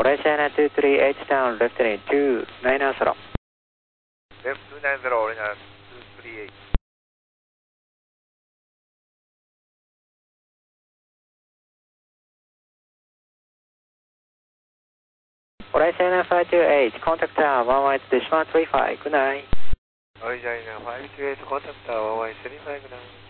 Alright, China 238 down, left heading 290. Left 290, Orina 238. Alright, China 528, contact tower 11 Dishman 35, good night. Alright, China 528, contact tower 11 35, good night.